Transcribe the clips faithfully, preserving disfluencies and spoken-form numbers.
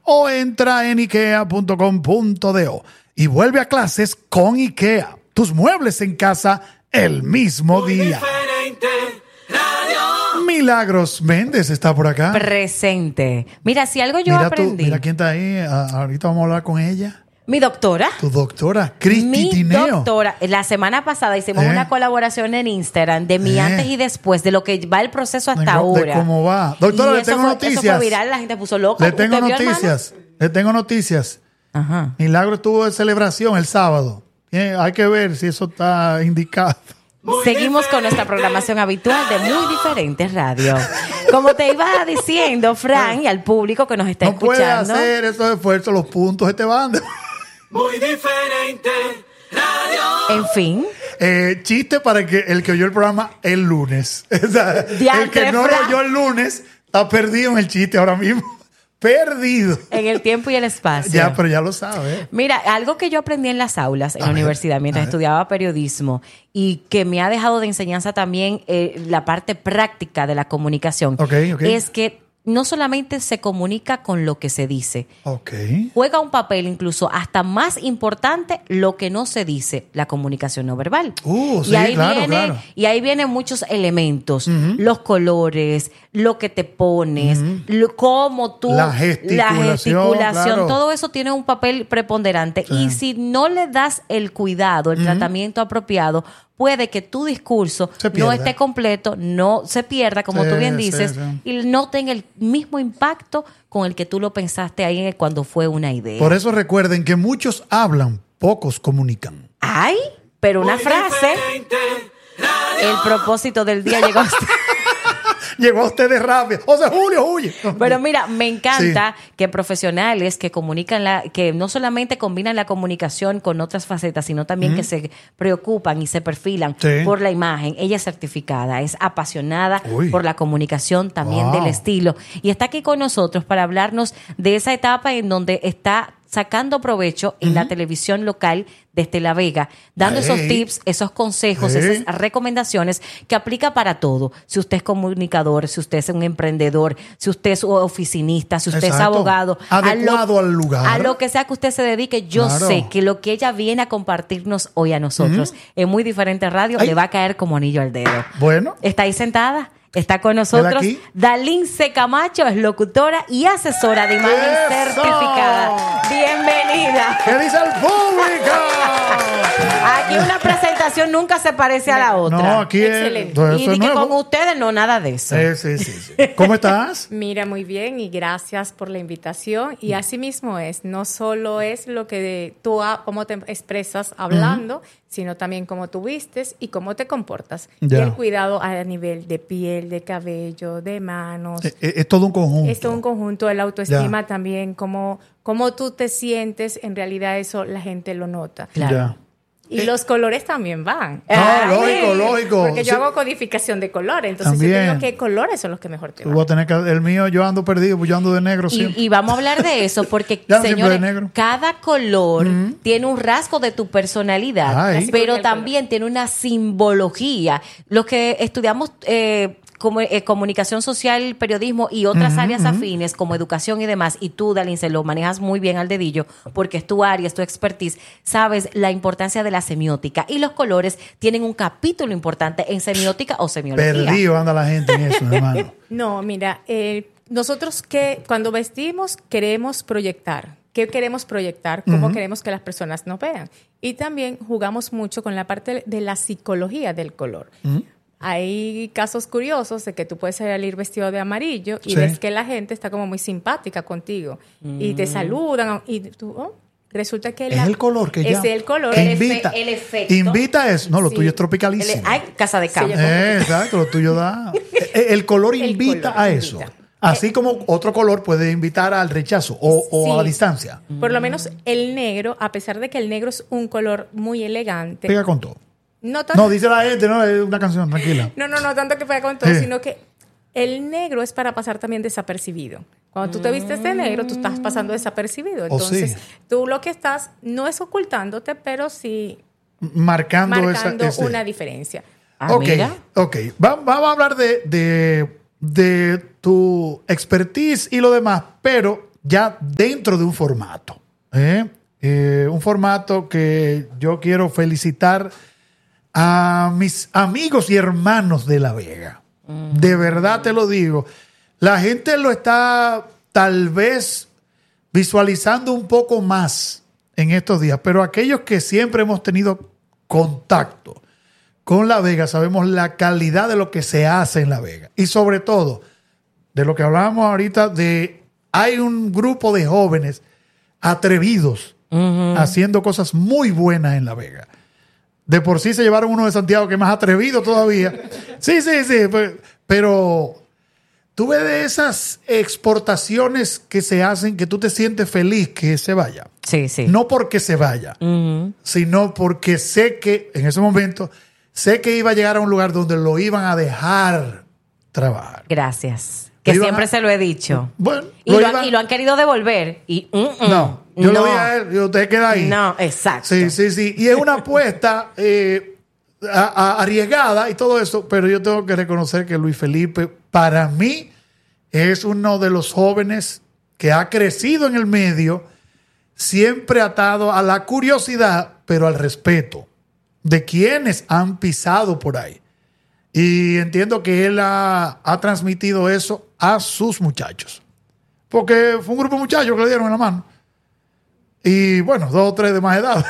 o entra en ikea punto com punto do y vuelve a clases con IKEA. Tus muebles en casa el mismo Muy día. diferente radio. Milagros Méndez está por acá. Presente. Mira, si algo yo mira aprendí. Tú, mira quién está ahí. A- ahorita vamos a hablar con ella. Mi doctora. Tu doctora, Cristi Mi Tineo. doctora, la semana pasada hicimos ¿Eh? una colaboración en Instagram de mi ¿Eh? antes y después, de lo que va el proceso hasta De co- de ahora. cómo va. Doctora, Y le eso tengo fue- noticias. Eso fue viral, la gente puso loca. Le tengo ¿Usted vio, noticias. Le tengo noticias. hermano? Ajá. Milagro estuvo de celebración el sábado. Eh, hay que ver si eso está indicado. Muy Seguimos con nuestra programación habitual de Muy Diferentes Radio. Como te iba diciendo, Fran, y al público que nos está No puede escuchando. hacer esos esfuerzos, los puntos de este bando. Muy diferente radio. En fin. Eh, chiste para el que, el que oyó el programa el lunes. O sea, el Diantre, que no Fran. lo oyó el lunes está perdido en el chiste ahora mismo. Perdido. En el tiempo y el espacio. Ya, pero ya lo sabe. Mira, algo que yo aprendí en las aulas, en A la ver, universidad, mientras a ver. estudiaba periodismo, y que me ha dejado de enseñanza también eh, la parte práctica de la comunicación, Ok, ok. es que no solamente se comunica con lo que se dice, Ok. juega un papel incluso hasta más importante lo que no se dice, la comunicación no verbal. Uh, sí, y ahí claro, viene, claro. y ahí vienen muchos elementos, los colores, lo que te pones, lo- cómo tú, La gesticulación, la gesticulación, claro. todo eso tiene un papel preponderante. Sí. Y si no le das el cuidado, el tratamiento apropiado, puede que tu discurso Se no pierda. esté completo, no se pierda, como Sí, tú bien sí, dices, sí. y no tenga el mismo impacto con el que tú lo pensaste ahí en el- cuando fue una idea. Por eso recuerden que muchos hablan, pocos comunican. Ay, pero una Muy frase, diferente radio. el propósito del día llegó. Llegó a ustedes rápido. O sea, Julio, huye. Pero mira, me encanta que profesionales que comunican la, que no solamente combinan la comunicación con otras facetas, sino también que se preocupan y se perfilan Sí. por la imagen. Ella es certificada, es apasionada Uy. por la comunicación, también Wow. del estilo. Y está aquí con nosotros para hablarnos de esa etapa en donde está sacando provecho en la televisión local desde La Vega, dando esos Ey. tips, esos consejos, Ey. esas recomendaciones que aplica para todo. Si usted es comunicador, si usted es un emprendedor, si usted es oficinista, si usted es Exacto. abogado. Adecuado a lo, al lugar. A lo que sea que usted se dedique, yo Claro. sé que lo que ella viene a compartirnos hoy a nosotros en Muy Diferente Radio Ay. le va a caer como anillo al dedo. Bueno. Está ahí sentada. Está con nosotros aquí. Dalince Camacho, es locutora y asesora de imagen ¡Eso! certificada. Bienvenida. ¿Qué dice el público? Aquí una presentación nunca se parece a la otra. No, aquí es. Excelente. todo y eso di es que nuevo. con ustedes no nada de eso. Eh, sí, sí, sí. ¿Cómo estás? Mira, muy bien y gracias por la invitación. Y así mismo es, no solo es lo que tú, ha- cómo te expresas hablando, sino también cómo tú vistes y cómo te comportas. Ya. Y el cuidado a nivel de piel, de cabello, de manos. Eh, eh, es todo un conjunto. Esto es un conjunto de la autoestima Ya. también, cómo, cómo tú te sientes, en realidad eso la gente lo nota. Claro. Ya. Y los colores también van. No, Ay, lógico, lógico. Porque yo Sí. hago codificación de colores, entonces También. yo digo qué colores son los que mejor te Tú van. vas a tener que. El mío, yo ando perdido, pues yo ando de negro siempre. Y, y vamos a hablar de eso porque, Ya, siempre señores, de negro. cada color tiene un rasgo de tu personalidad, Ay. pero Así también tiene una simbología. Los que estudiamos eh, como, eh, comunicación social, periodismo y otras áreas afines como educación y demás, y tú, Dalince, lo manejas muy bien al dedillo porque es tu área, es tu expertise, sabes la importancia de la semiótica. Y los colores tienen un capítulo importante en semiótica o semiología. Perdido anda la gente en eso, hermano. No, mira, eh, nosotros que cuando vestimos queremos proyectar. ¿Qué queremos proyectar? ¿Cómo queremos que las personas nos vean? Y también jugamos mucho con la parte de la psicología del color. Hay casos curiosos de que tú puedes salir vestido de amarillo y Sí. ves que la gente está como muy simpática contigo y te saludan y tú, oh, resulta que Es la- el color que es ya. el color. que el invita. el efecto. Invita a eso. No, lo Sí. tuyo es tropicalísimo. El- Ay, casa de campo. Sí, Eh, exacto, lo tuyo da. Eh, El color El invita color a invita. eso. Así como otro color puede invitar al rechazo o, o Sí. a la distancia. Por lo menos el negro, a pesar de que el negro es un color muy elegante, Pega con todo. no tanto, No, dice la gente, no, es una canción, tranquila. no, no, no tanto que pega con todo, Sí. sino que el negro es para pasar también desapercibido. Cuando tú te vistes de negro, tú estás pasando desapercibido. Oh, Entonces, sí. tú lo que estás no es ocultándote, pero sí Marcando, marcando esa, ese- una diferencia. Ah, ok, mira. ok. Va- vamos a hablar de, de, de tu expertise y lo demás, pero ya dentro de un formato. ¿eh? Eh, un formato que yo quiero felicitar a mis amigos y hermanos de La Vega. Mm. De verdad te lo digo. La gente lo está tal vez visualizando un poco más en estos días, pero aquellos que siempre hemos tenido contacto con La Vega, sabemos la calidad de lo que se hace en La Vega. Y sobre todo, de lo que hablábamos ahorita, de hay un grupo de jóvenes atrevidos uh-huh. haciendo cosas muy buenas en La Vega. De por sí se llevaron uno de Santiago que es más atrevido todavía. Sí, sí, sí. Pero tú ves de esas exportaciones que se hacen que tú te sientes feliz que se vaya. Sí, sí. No porque se vaya, uh-huh. sino porque sé que en ese momento, sé que iba a llegar a un lugar donde lo iban a dejar trabajar. Gracias. Que siempre a... se lo he dicho. Bueno, y, lo, lo han, y lo han querido devolver. Y, mm, mm, no, yo no. lo dije a él y usted queda ahí. No, exacto. Sí, sí, sí. Y es una apuesta eh, a, a, arriesgada y todo eso, pero yo tengo que reconocer que Luis Felipe, para mí, es uno de los jóvenes que ha crecido en el medio, siempre atado a la curiosidad, pero al respeto de quienes han pisado por ahí. Y entiendo que él ha, ha transmitido eso a sus muchachos. Porque fue un grupo de muchachos que le dieron en la mano. Y bueno, dos o tres de más edad.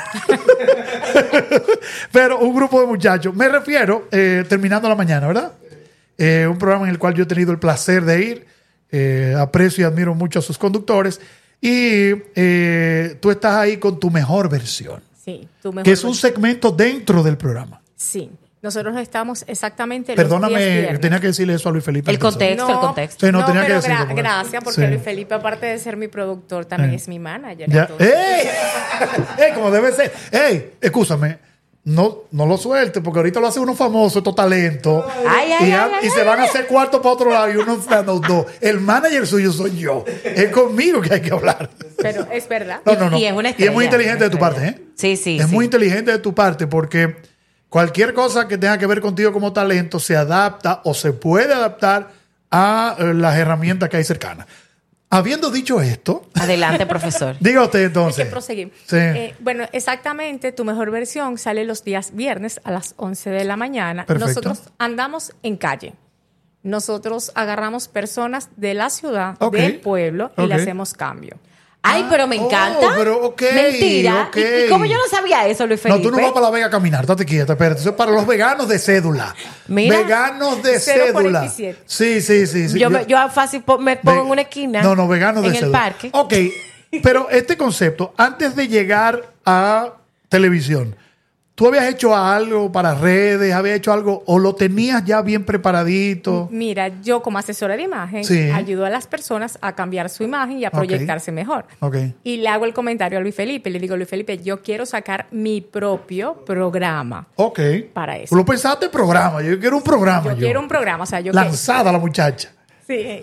Pero un grupo de muchachos. Me refiero, eh, terminando la mañana, ¿verdad? Eh, un programa en el cual yo he tenido el placer de ir. Eh, aprecio y admiro mucho a sus conductores. Y eh, tú estás ahí con tu mejor versión. Sí, tu mejor que es un versión. segmento dentro del programa. Sí. Nosotros estamos exactamente Perdóname, los días viernes. Tenía que decirle eso a Luis Felipe. El contexto, no, el contexto. Sí, no, no tenía pero que decirlo. gra- gracias, porque sí. Luis Felipe, aparte de ser mi productor, también eh. es mi manager. Ya. ¡Ey! ¡Ey! Como debe ser. ¡Ey! Escúchame. No, no lo suelte, porque ahorita lo hace uno famoso, estos talentos. Ay, ay, y, a, ay, y ay, se ay, van ay. a hacer cuartos para otro lado y uno los dos. El manager suyo soy yo. Es conmigo que hay que hablar. Pero es verdad. No, no, no. Y es una Y estrella, es muy inteligente de tu una parte, estrella. ¿eh? Sí, sí. Es sí. muy inteligente de tu parte porque cualquier cosa que tenga que ver contigo como talento se adapta o se puede adaptar a eh, las herramientas que hay cercanas. Habiendo dicho esto, Adelante, profesor. diga usted Hay entonces. que proseguir. Sí. Eh, bueno, exactamente, tu mejor versión sale los días viernes a las once de la mañana. Perfecto. Nosotros andamos en calle. Nosotros agarramos personas de la ciudad, Ok. del pueblo, y Ok. le hacemos cambio. Ay, pero me Oh, encanta. pero ok, Mentira. ok. ¿Y, y cómo yo no sabía eso, Luis Felipe? No, tú no vas para La Vega a caminar, date quieta, espérate. Eso es para los veganos de cédula. Mira. Veganos de cero cédula. cuarenta y siete. Sí, sí, sí. sí. Yo, me- yo fácil po- me pongo en una esquina. No, no, veganos de en cédula. el parque. Ok, pero este concepto, antes de llegar a televisión, ¿tú habías hecho algo para redes? ¿Habías hecho algo o lo tenías ya bien preparadito? Mira, yo como asesora de imagen Sí. ayudo a las personas a cambiar su imagen y a Ok. proyectarse mejor. Ok. Y le hago el comentario a Luis Felipe. Le digo, Luis Felipe, yo quiero sacar mi propio programa. Ok. Para eso. Tú lo pensaste programa. Yo quiero un programa. Yo yo. quiero un programa, o sea, yo quiero... Lanzada la muchacha. Sí.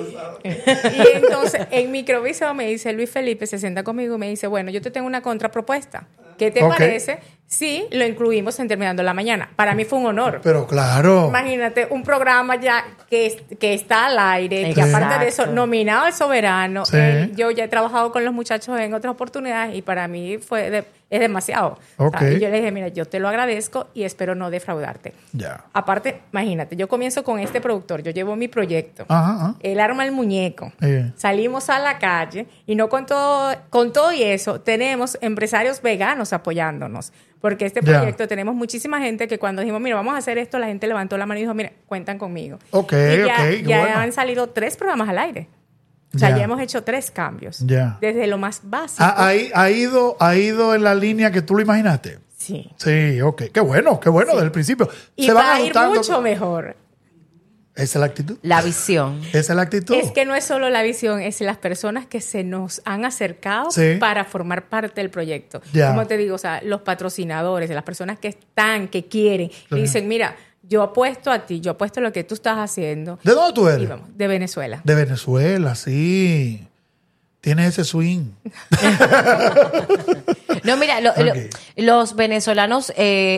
Y entonces, en microviseo me dice Luis Felipe, se sienta conmigo y me dice, bueno, yo te tengo una contrapropuesta. ¿Qué te Ok. parece si lo incluimos en Terminando la Mañana? Para mí fue un honor. Pero claro. Imagínate, un programa ya que, es- que está al aire, que Exacto. aparte de eso, nominado al Soberano. Sí. Eh, yo ya he trabajado con los muchachos en otras oportunidades y para mí fue de- es demasiado. Ok. O sea, y yo le dije, mira, yo te lo agradezco y espero no defraudarte. Ya. Aparte, imagínate, yo comienzo con este productor, yo llevo mi proyecto. Ajá, ajá. Él arma el muñeco. Eh. Salimos a la calle y no con todo, con todo y eso, tenemos empresarios veganos apoyándonos. Porque este Ya. proyecto tenemos muchísima gente que cuando dijimos, mira, vamos a hacer esto, la gente levantó la mano y dijo, mira, cuentan conmigo. Ok, y ya, ok, qué ya bueno. han salido tres programas al aire. O sea, Ya. ya hemos hecho tres cambios. Ya. Desde lo más básico. Ha, ha- ha ido, ha ido en la línea que tú lo imaginaste. Sí. Sí, ok. Qué bueno, qué bueno, desde el principio. Y Se van va a ir ajustando. mucho mejor. Esa es la actitud. La visión. Esa es la actitud. Es que no es solo la visión, es las personas que se nos han acercado Sí. para formar parte del proyecto. Ya. Como te digo, o sea, los patrocinadores, las personas que están, que quieren, Sí. y dicen, mira, yo apuesto a ti, yo apuesto a lo que tú estás haciendo. ¿De dónde tú Y eres? vamos, de Venezuela. De Venezuela, sí. Tienes ese swing. No, mira, lo- lo- Ok. los venezolanos eh, eh,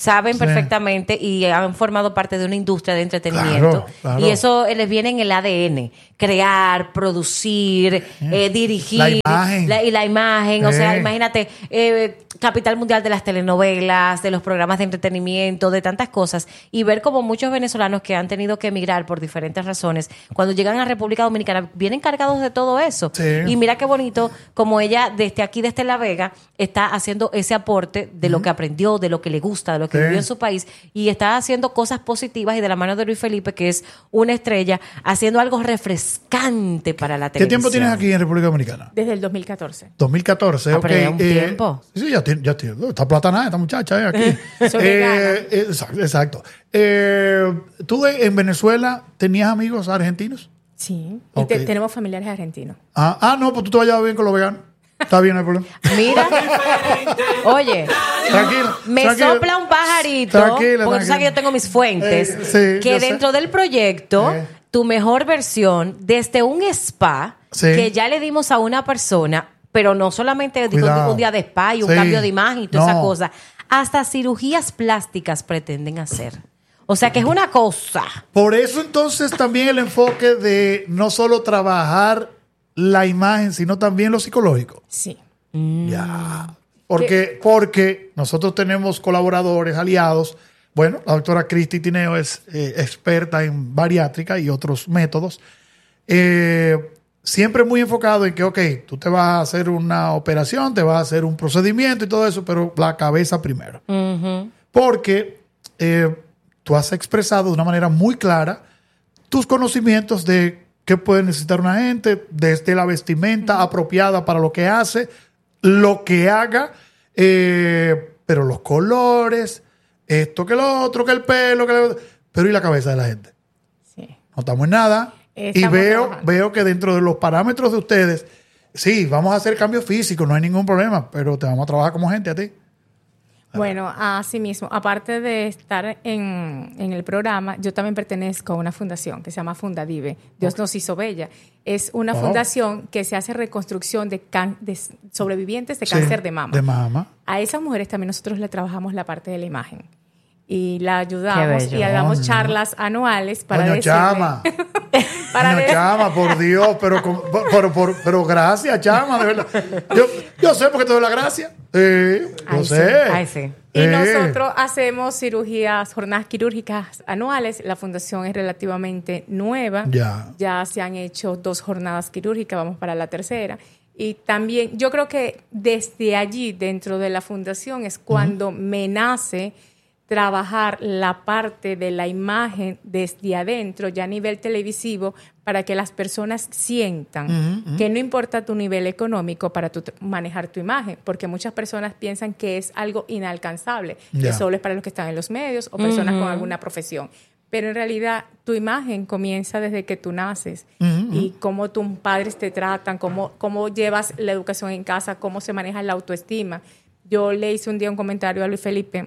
saben Sí. perfectamente y han formado parte de una industria de entretenimiento. Claro, claro. Y eso les viene en el A D N. Crear, producir, eh, dirigir. La imagen. la- y la imagen. O sea, Eh. imagínate, eh, capital mundial de las telenovelas, de los programas de entretenimiento, de tantas cosas. Y ver como muchos venezolanos que han tenido que emigrar por diferentes razones, cuando llegan a República Dominicana, vienen cargados de todo eso. Sí. Y mira qué bonito como ella, desde aquí, desde La Vega, está haciendo ese aporte de lo que aprendió, de lo que le gusta, de lo que Sí. vivió en su país, y está haciendo cosas positivas y de la mano de Luis Felipe, que es una estrella, haciendo algo refrescante para la ¿Qué televisión. tiempo tienes aquí en República Dominicana? Desde el dos mil catorce. dos mil catorce, Ah, ok. pero ya un tiempo. Sí, ya tiene, ya tiene. Está platanada esta muchacha eh, aquí. Soy Eh, vegana. eh, exacto. exacto. Eh, ¿Tú en Venezuela tenías amigos argentinos? Sí. Y Ok. te- tenemos familiares argentinos. Ah, ah, no, pues tú te vas a llevar bien con los veganos. Está bien, no hay problema. Mira, oye, Tranquila. me tranquila. sopla un pajarito, Tranquila, porque tú sabes tranquila. que yo tengo mis fuentes, Eh, sí, que yo sé. dentro del proyecto, Eh. tu mejor versión, desde un spa, Sí. que ya le dimos a una persona, pero no solamente digo, Cuidado. un día de spa y un Sí. cambio de imagen y toda esa No. cosa, hasta cirugías plásticas pretenden hacer. O sea que es una cosa. Por eso entonces también el enfoque de no solo trabajar la imagen, sino también lo psicológico. Sí. Ya. Porque, porque nosotros tenemos colaboradores, aliados. Bueno, la doctora Cristi Tineo es eh, experta en bariátrica y otros métodos. Eh, siempre muy enfocado en que, ok, tú te vas a hacer una operación, te vas a hacer un procedimiento y todo eso, pero la cabeza primero. Porque eh, tú has expresado de una manera muy clara tus conocimientos de qué puede necesitar una gente, desde la vestimenta apropiada para lo que hace, lo que haga, eh, pero los colores, esto que lo otro, que el pelo, que lo- pero y la cabeza de la gente. Sí. No estamos en nada. Estamos y veo, trabajando. veo que dentro de los parámetros de ustedes, sí, vamos a hacer cambios físicos, no hay ningún problema, pero te vamos a trabajar como gente a ti. Bueno, así mismo, aparte de estar en, en el programa, yo también pertenezco a una fundación que se llama Fundadive. Dios nos hizo bella. Es una Wow. fundación que se hace reconstrucción de, can- de s- sobrevivientes de Sí, cáncer de mama. De mama. A esas mujeres también nosotros le trabajamos la parte de la imagen. Y la ayudamos Qué y bello. damos Coño. charlas anuales para Coño, decirle- chama. para Coño, de- chama, por Dios, pero, con- pero, pero, pero gracias, chama, de verdad. Yo, yo sé por qué te doy la gracia. Sí, yo Ay, sé. sí. Ay, sí. Y Eh. nosotros hacemos cirugías, jornadas quirúrgicas anuales. La fundación es relativamente nueva. Ya. Ya se han hecho dos jornadas quirúrgicas, vamos para la tercera. Y también yo creo que desde allí, dentro de la fundación, es cuando me nace trabajar la parte de la imagen desde adentro, ya a nivel televisivo, para que las personas sientan que no importa tu nivel económico para tu, manejar tu imagen, porque muchas personas piensan que es algo inalcanzable, Ya. que solo es para los que están en los medios o personas con alguna profesión. Pero en realidad tu imagen comienza desde que tú naces y cómo tus padres te tratan, cómo, cómo llevas la educación en casa, cómo se maneja la autoestima. Yo le hice un día un comentario a Luis Felipe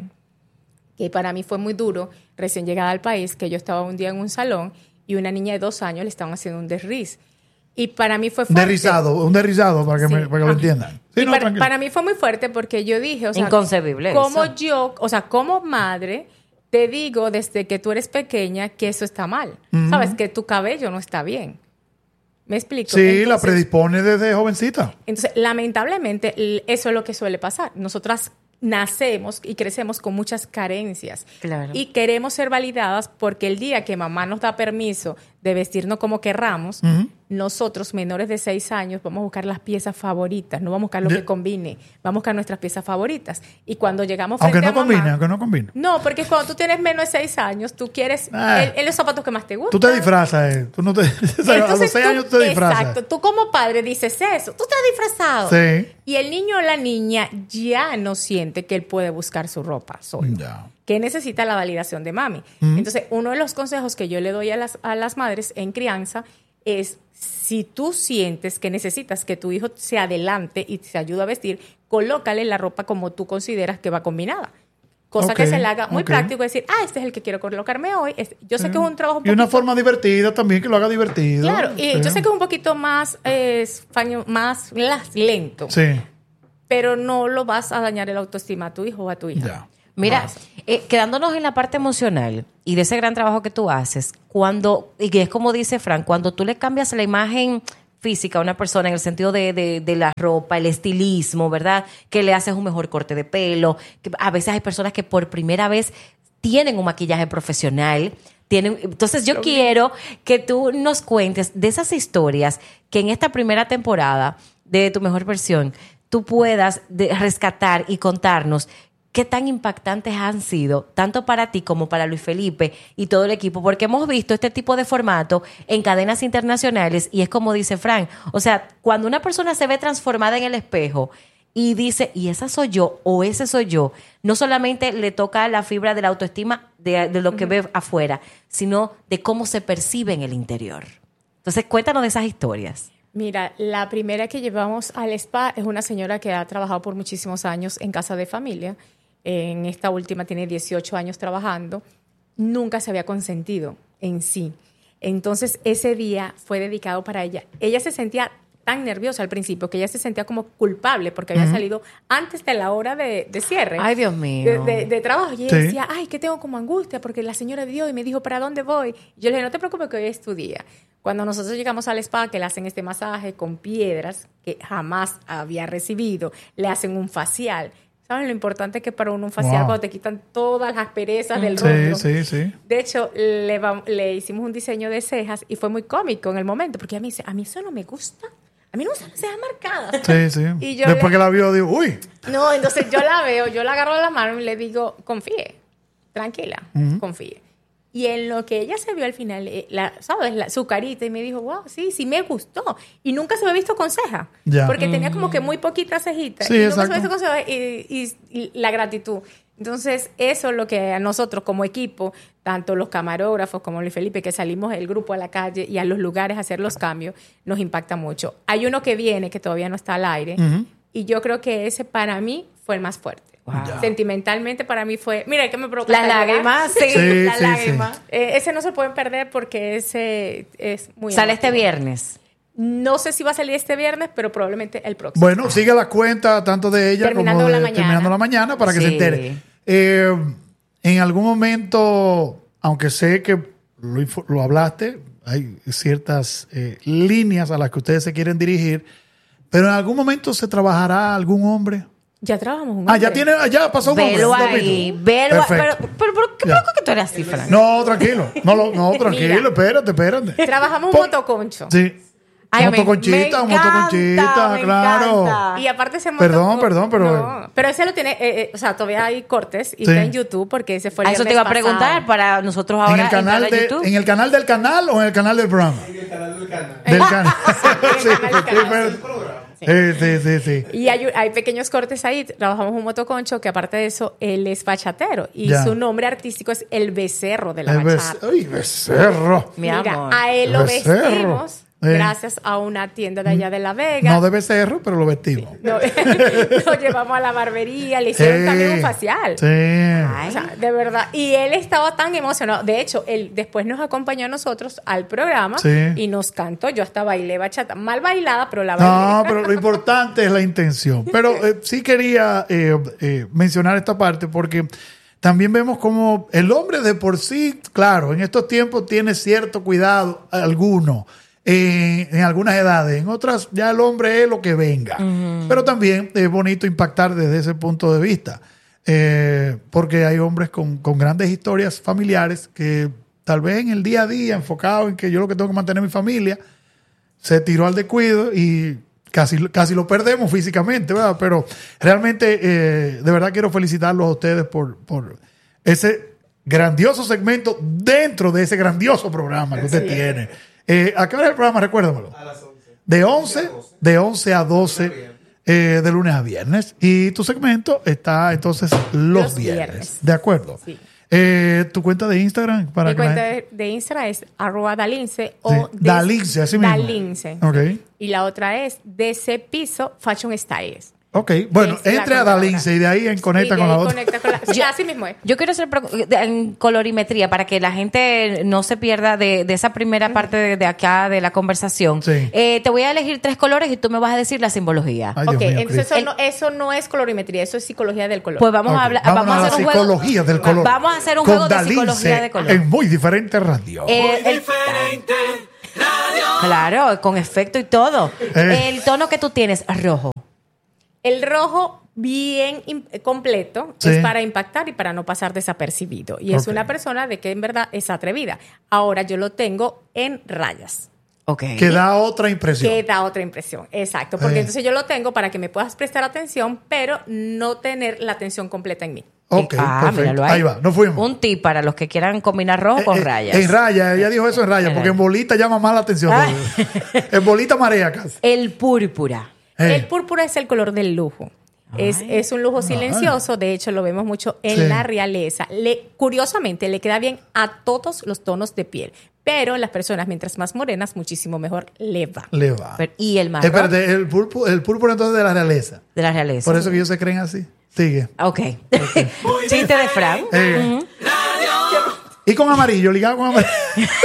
que para mí fue muy duro, recién llegada al país, que yo estaba un día en un salón y una niña de dos años le estaban haciendo un desriz. Y para mí fue Un fuerte. derrizado, un derrizado para que, Sí. me, para que lo Ah. entiendan. Sí, Y no, para, tranquilo. para mí fue muy fuerte porque yo dije, o sea, Inconcebible como eso. yo, o sea, como madre, te digo desde que tú eres pequeña que eso está mal. Sabes, que tu cabello no está bien. ¿Me explico? Sí, la Entonces- predispone desde jovencita. entonces, lamentablemente, l- eso es lo que suele pasar. Nosotras nacemos y crecemos con muchas carencias. Claro. Y queremos ser validadas porque el día que mamá nos da permiso de vestirnos como querramos, nosotros, menores de seis años, vamos a buscar las piezas favoritas. No vamos a buscar lo De- que combine. Vamos a buscar nuestras piezas favoritas. Y cuando llegamos Aunque frente no a mamá... combine, aunque no combine. No, porque cuando tú tienes menos de seis años, tú quieres Ah. el, el- los zapatos que más te gustan. Tú te disfrazas, eh. Tú no te, o sea, a los Entonces seis tú- años tú te disfrazas. Exacto. Tú como padre dices eso. Tú estás disfrazado. Sí. Y el niño o la niña ya no siente que él puede buscar su ropa solo. Ya. Que necesita la validación de mami. Entonces, uno de los consejos que yo le doy a las, a las madres en crianza es, si tú sientes que necesitas que tu hijo se adelante y se ayude a vestir, colócale la ropa como tú consideras que va combinada. Cosa Ok, que se le haga muy ok. práctico, decir, ah, este es el que quiero colocarme hoy. Este- yo sé que es un trabajo un Y una poquito- forma divertida también, que lo haga divertido. Claro, y Sí. yo sé que es un poquito más, eh, español- más las- lento, Sí. pero no lo vas a dañar el autoestima a tu hijo o a tu hija. Ya. Mira, eh, quedándonos en la parte emocional y de ese gran trabajo que tú haces, cuando, y que es como dice Frank, cuando tú le cambias la imagen física a una persona en el sentido de, de, de la ropa, el estilismo, ¿verdad? Que le haces un mejor corte de pelo, que a veces hay personas que por primera vez tienen un maquillaje profesional. Tienen, entonces yo quiero que tú nos cuentes de esas historias que en esta primera temporada de Tu Mejor Versión tú puedas de rescatar y contarnos qué tan impactantes han sido, tanto para ti como para Luis Felipe y todo el equipo, porque hemos visto este tipo de formato en cadenas internacionales y es como dice Frank, o sea, cuando una persona se ve transformada en el espejo y dice, y esa soy yo o ese soy yo, no solamente le toca la fibra de la autoestima de, de lo que uh-huh. ve afuera, sino de cómo se percibe en el interior. Entonces, cuéntanos de esas historias. Mira, la primera que llevamos al spa es una señora que ha trabajado por muchísimos años en casa de familia. En esta última tiene dieciocho años trabajando. Nunca se había consentido en sí. Entonces, ese día fue dedicado para ella. Ella se sentía tan nerviosa al principio que ella se sentía como culpable porque había uh-huh. salido antes de la hora de, de cierre. Ay, Dios mío. De, de, de trabajo. Y ella sí. decía, ay, que tengo como angustia porque la señora dio y me dijo, ¿para dónde voy? Y yo le dije, no te preocupes que hoy es tu día. Cuando nosotros llegamos al spa, que le hacen este masaje con piedras que jamás había recibido, le hacen un facial. ¿Saben lo importante que para uno un facial wow. cuando te quitan todas las asperezas del sí, rostro? Sí, sí, sí. De hecho, le, le hicimos un diseño de cejas y fue muy cómico en el momento, porque ella me dice, a mí eso no me gusta. A mí no me gustan las cejas marcadas. Sí, sí. Y yo Después le... que la vio, digo, uy. No, entonces yo la veo, yo la agarro de la mano y le digo, confíe, tranquila, uh-huh. confíe. Y en lo que ella se vio al final, eh, la, ¿sabes? La, su carita, y me dijo, wow, sí, sí me gustó. Y nunca se me ha visto con ceja. Ya. Porque mm. tenía como que muy poquitas cejitas. Sí, y exacto. nunca se me ha visto con ceja. Y, y, y la gratitud. Entonces, eso es lo que a nosotros como equipo, tanto los camarógrafos como Luis Felipe, que salimos el grupo a la calle y a los lugares a hacer los cambios, nos impacta mucho. Hay uno que viene, que todavía no está al aire, uh-huh. y yo creo que ese para mí fue el más fuerte. Wow. Sentimentalmente para mí fue... Mira, que me provoca... Las lágrimas, sí. sí Las sí, lágrimas. Sí. Eh, ese no se pueden perder porque ese es muy... Sale emotivo. Este viernes. No sé si va a salir este viernes, pero probablemente el próximo. Bueno, sigue la cuenta tanto de ella terminando como de la mañana. Terminando la Mañana para que sí. se entere. Eh, en algún momento, aunque sé que lo, lo hablaste, hay ciertas eh, líneas a las que ustedes se quieren dirigir, pero en algún momento se trabajará algún hombre. Ya trabajamos un Ah, ya tiene, ya pasó un Velo hombre. ahí, velo ahí. Pero, pero, pero, ¿qué poco que tú eres así, Fran? No, tranquilo. No, no, no tranquilo, Mira, espérate, espérate. Trabajamos Po- un motoconcho. Sí. Ay, motoconchita, me, me motoconchita, encanta, claro. Me encanta. Y aparte ese Perdón, motoconcho- perdón, pero- No, pero ese lo tiene... Eh, eh, o sea, todavía hay cortes y Sí. está en YouTube porque ese fue el A eso te viernes iba a preguntar pasado. para nosotros ahora ¿En el, canal entrar a de, YouTube. ¿En el canal del canal o en el canal del programa? En el canal del canal. Del canal. Sí, en el canal del canal. sí, sí, sí, sí, sí. Y hay, hay pequeños cortes ahí. Trabajamos un motoconcho que aparte de eso, él es bachatero. Y Ya. su nombre artístico es El Becerro de la El bece- Bachata. Ay, becerro. Mi Mira, amor. a él lo Becerro. vestimos Eh. gracias a una tienda de allá de La Vega. No de becerro, pero lo vestimos. No, lo llevamos a la barbería, le hicieron Sí. también un facial. Sí. Ay. O sea, de verdad. Y él estaba tan emocionado. De hecho, él después nos acompañó a nosotros al programa Sí. y nos cantó. Yo hasta bailé bachata. Mal bailada, pero la bailé. No, pero lo importante es la intención. Pero eh, sí quería eh, eh, mencionar esta parte porque también vemos como el hombre de por sí, claro, en estos tiempos tiene cierto cuidado alguno. En, en algunas edades, en otras ya el hombre es lo que venga. Uh-huh. Pero también es bonito impactar desde ese punto de vista, eh, porque hay hombres con, con grandes historias familiares que tal vez en el día a día, enfocado en que yo lo que tengo que mantener mi familia, se tiró al descuido y casi, casi lo perdemos físicamente, ¿verdad? Pero realmente, eh, de verdad quiero felicitarlos a ustedes por, por ese grandioso segmento dentro de ese grandioso programa que usted sí. tiene. Eh, ¿A qué hora es el programa? Recuérdamelo. A las once. De once, de once a doce, eh, de lunes a viernes. Y tu segmento está entonces los, Los viernes. viernes. ¿De acuerdo? Sí. Eh, ¿Tu cuenta de Instagram? Para Mi que la cuenta gente- de, de Instagram es arroba dalince o Sí. des- Dalince, así mismo. Dalince. Ok. Y la otra es D C Piso Fashion Styles. Ok, bueno, Es la entre a conectadora. Dalince y de ahí en conecta Y con de la ahí otra. conecta con la- sí, así mismo es. Yo quiero hacer pro- en colorimetría para que la gente no se pierda de, de esa primera parte de, de acá de la conversación. Sí. Eh, te voy a elegir tres colores y tú me vas a decir la simbología. Ay, Dios Ok, mío, entonces Cristo. eso no, eso no es colorimetría, eso es psicología del color. Pues vamos Ok, a hablar, vámonos vamos a la hacer un juego. psicología del color. Vamos a hacer un Con juego de Dalince psicología de color. En muy diferente radio. Eh, Muy el- diferente radio. claro, con efecto y todo. Eh. El tono que tú tienes, rojo. El rojo bien im- completo Sí. es para impactar y para no pasar desapercibido. Y es Ok. una persona de que en verdad es atrevida. Ahora yo lo tengo en rayas. Ok. Que da otra impresión. Que da otra impresión. Exacto. Porque Eh. entonces yo lo tengo para que me puedas prestar atención, pero no tener la atención completa en mí. Ok, Ah, perfecto. míralo Ahí va, nos fuimos. Un tip para los que quieran combinar rojo con Eh, eh, rayas. En raya, ella dijo eso en raya, porque en bolita llama más la atención. Ah. En bolita marea casi. El púrpura. Eh, El púrpura es el color del lujo. Es, Ay. es un lujo silencioso, de hecho lo vemos mucho en Sí. la realeza. Le, curiosamente, le queda bien a todos los tonos de piel, pero las personas mientras más morenas, muchísimo mejor le va. Le va. Pero- y el marrón Espérate, el púrpura, el púrpura entonces de la realeza. de la realeza. Por eso que ellos se creen así. Sigue. Ok. Chiste de Fran. Eh, Radio. Y con amarillo, ligado con amarillo.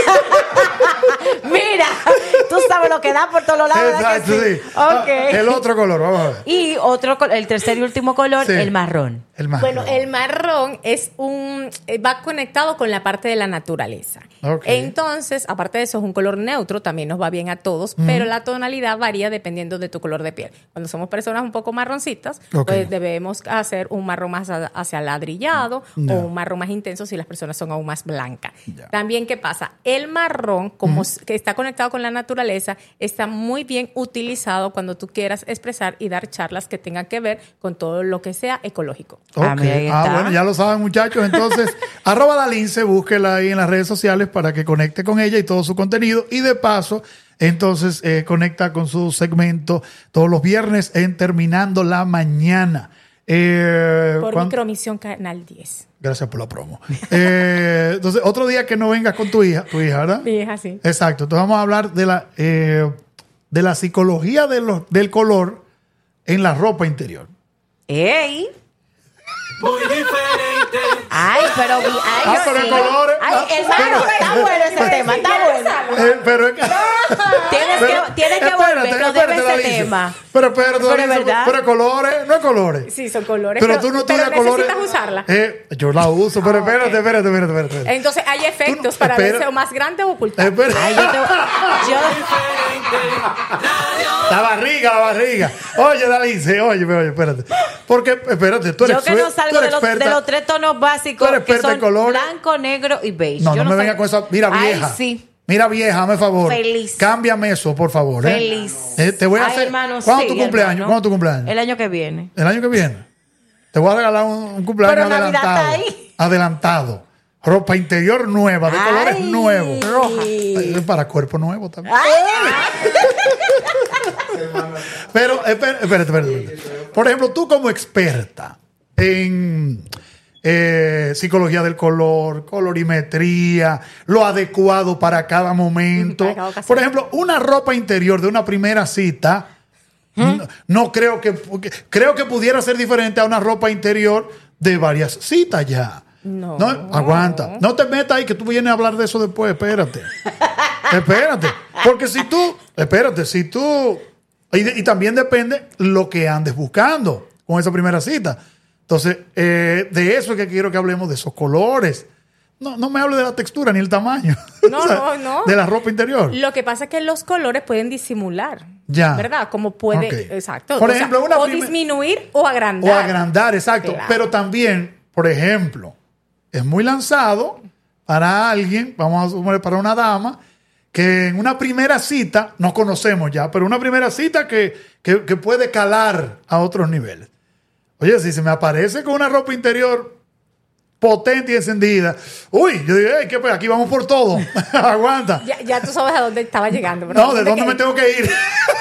Mira, tú sabes lo que da por todos lados. ¿verdad Exacto, que sí. Ah, Ok. el otro color, vamos a ver. Y otro, col- el tercer y último color, Sí. el marrón. El más. Bueno, el marrón es un eh, va conectado con la parte de la naturaleza. Ok. Entonces, aparte de eso, es un color neutro, también nos va bien a todos, pero la tonalidad varía dependiendo de tu color de piel. Cuando somos personas un poco marroncitas, Ok. pues debemos hacer un marrón más a- hacia ladrillado Ya. o un marrón más intenso si las personas son aún más blancas. Ya. También, ¿qué pasa? El marrón, como s- que está conectado con la naturaleza, está muy bien utilizado cuando tú quieras expresar y dar charlas que tengan que ver con todo lo que sea ecológico. Ah, Ok. mira, ahí Ah, está. bueno, ya lo saben, muchachos. Entonces, arroba Dalince, búsquela ahí en las redes sociales para que conecte con ella y todo su contenido. Y de paso, entonces, eh, conecta con su segmento todos los viernes en Terminando la Mañana. Eh, Por cuan- Micromisión Canal diez. Gracias por la promo. Eh, entonces, otro día que no vengas con tu hija, tu hija, ¿verdad? Sí, es así. Exacto. Entonces vamos a hablar de la, eh, de la psicología de los, del color en la ropa interior. ¡Ey! Muy diferente. Ay, pero. Ay, Ah, yo pero sí. en colores. Ay, Ah, hermano, pero- está bueno ese tema, está bueno. Eh, pero es que- Tienes pero- que, tienes que espérate, volver, pero espérate, debe ese Dalince. tema. Pero espérate, Pero es Dalince, verdad. pero colores, no es colores. Sí, son colores. Pero, tú no pero estudias colores. necesitas usarla. Eh, yo la uso, pero espérate, espérate, espérate, espérate, espérate. Entonces hay efectos Tú- para espera. verse o más grande o ocultar. Espera. Ay, yo te, yo, La barriga, la barriga. Oye, Dalince, oye, oye, espérate. Porque, espérate, tú eres, yo que no tú salgo eres de los, experta. de los tres tonos básicos Tú eres que experta en son colores. blanco, negro y beige. No, Yo no me salgo- venga con esa. Mira, vieja. Ay, sí. Mira, vieja, hazme favor. Feliz. Cámbiame eso, por favor. ¿eh? Feliz. Eh, te voy a Ay, hacer. hermano, ¿Cuándo sí, tu cumpleaños? hermano. ¿Cuándo tu cumpleaños? El año que viene. El año que viene. Te voy a regalar un, un cumpleaños Pero Navidad adelantado. está ahí. Adelantado. Ropa interior nueva, de Ay. colores nuevos. Roja. Ay, es para cuerpo nuevo también. Ay. Pero, espérate, espérate, espérate, espérate. Por ejemplo, tú como experta en eh, psicología del color, colorimetría, lo adecuado para cada momento. Para cada ocasión. Por ejemplo, una ropa interior de una primera cita, no, no creo que, que- creo que pudiera ser diferente a una ropa interior de varias citas ya. No. Aguanta. No te metas ahí que tú vienes a hablar de eso después. Espérate. Espérate. Porque si tú, espérate, si tú, y, de- y también depende lo que andes buscando con esa primera cita. Entonces, eh, de eso es que quiero que hablemos, de esos colores. No, no me hable de la textura ni el tamaño. No, O sea, no, no. De la ropa interior. Lo que pasa es que los colores pueden disimular. Ya. ¿Verdad? Como puede. Ok. Exacto. Por O sea, ejemplo, una o primer- disminuir o agrandar. O agrandar, exacto. Claro. Pero también, por ejemplo, es muy lanzado para alguien, vamos a suponer para una dama, que en una primera cita, nos conocemos ya, pero una primera cita que, que, que puede calar a otros niveles. Oye, si se me aparece con una ropa interior potente y encendida, uy, yo digo, "Ey, ¿qué, pues, aquí vamos por todo. Aguanta. Ya, ya tú sabes a dónde estaba llegando. ¿verdad? No, ¿de dónde me tengo que ir?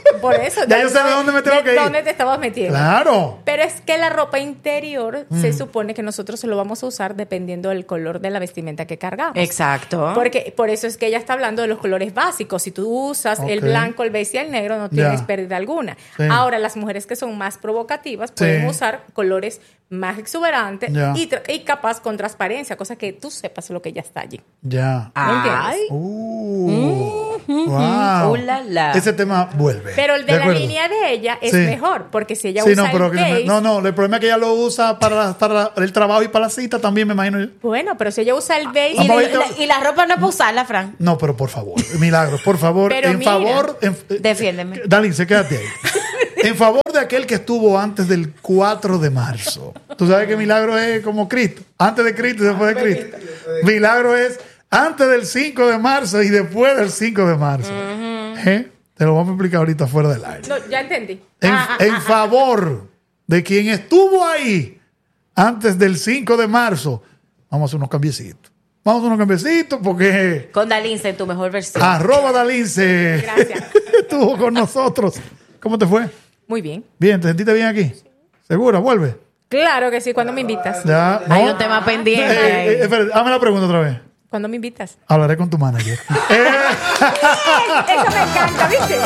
Por eso. Ya yo sé de dónde me tengo que ir. ¿Dónde te estabas metiendo? Claro. Pero es que la ropa interior Mm. se supone que nosotros lo vamos a usar dependiendo del color de la vestimenta que cargamos. Exacto. Porque por eso es que ella está hablando de los colores básicos. Si tú usas el Ok. blanco, el beige y el negro, no tienes Ya. pérdida alguna. Sí. Ahora, las mujeres que son más provocativas pueden Sí. usar colores más exuberantes Ya. y, tra- y capaz con transparencia, cosa que tú sepas lo que ya está allí. Ya. ¿Me entiendes? Ay. Uh, wow. Uh, la, la. Ese tema vuelve. Pero el de, la acuerdo? línea de ella es Sí. mejor, porque si ella Sí, usa no, pero el que se me- beige, no, no, el problema es que ella lo usa para, para el trabajo y para la cita también, me imagino yo. bueno, pero si ella usa el beige, Y, Vamos a la, ver, la- y la ropa no es para usarla, Fran. No, pero por favor, Milagros, por favor, Pero en mira. favor. En, eh, Defiéndeme. Dalín, se quédate ahí. En favor de aquel que estuvo antes del cuatro de marzo. Tú sabes que Milagro es como Cristo. Antes de Cristo y después de Cristo. Milagro es antes del cinco de marzo y después del cinco de marzo. ¿Eh? Te lo vamos a explicar ahorita fuera del aire. no, ya entendí. En, Ah, ah, en ah, favor de quien estuvo ahí antes del cinco de marzo, vamos a hacer unos cambiecitos. Vamos a hacer unos cambiecitos porque Con Dalince en tu mejor versión. arroba Dalince Gracias. estuvo con nosotros. ¿Cómo te fue? Muy bien. Bien, ¿te sentiste bien aquí? ¿Segura? ¿Vuelve? Claro que sí, cuando me invitas. Ya. Hay ¿no? un tema pendiente Eh, eh, ahí. eh, espera, hazme la pregunta otra vez. Cuando me invitas. Hablaré con tu manager. Eh, Eso me encanta, ¿viste?